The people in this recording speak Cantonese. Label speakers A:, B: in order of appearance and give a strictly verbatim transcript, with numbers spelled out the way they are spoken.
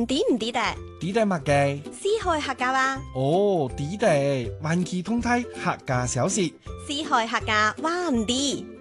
A: 唔抵唔抵得？
B: 抵得乜嘅？
A: 四海客家話，
B: 哦，抵得，環期通體客家小食。
A: 四海客家話唔抵。